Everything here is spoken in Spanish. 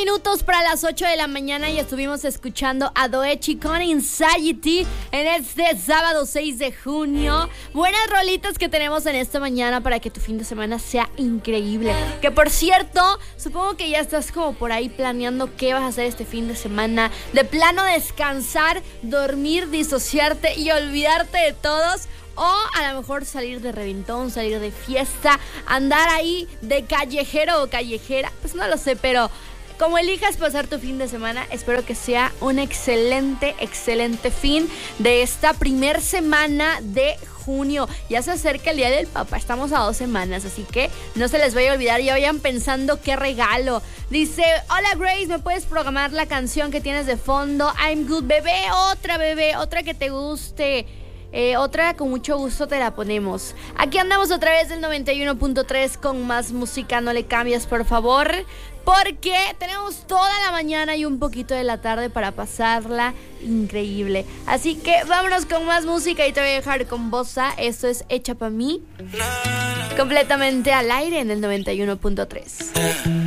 minutos para las 8 de la mañana y estuvimos escuchando a Doechii con Anxiety en este sábado 6 de junio. Buenas rolitas que tenemos en esta mañana para que tu fin de semana sea increíble. Que por cierto, supongo que ya estás como por ahí planeando qué vas a hacer este fin de semana. De plano descansar, dormir, disociarte y olvidarte de todos. O a lo mejor salir de reventón, salir de fiesta, andar ahí de callejero o callejera. Pues no lo sé, pero como elijas pasar tu fin de semana, espero que sea un excelente fin de esta primer semana de junio. Ya se acerca el Día del Papá, estamos a 2 semanas, así que no se les vaya a olvidar, ya vayan pensando qué regalo. Dice, hola Grace, ¿me puedes programar la canción que tienes de fondo? I'm good, bebé, otra que te guste. Otra con mucho gusto te la ponemos. Aquí andamos otra vez del 91.3 con más música. No le cambies, por favor, porque tenemos toda la mañana y un poquito de la tarde para pasarla increíble. Así que vámonos con más música y te voy a dejar con Bossa. Esto es Hecha Pa' Mí, completamente al aire en el 91.3.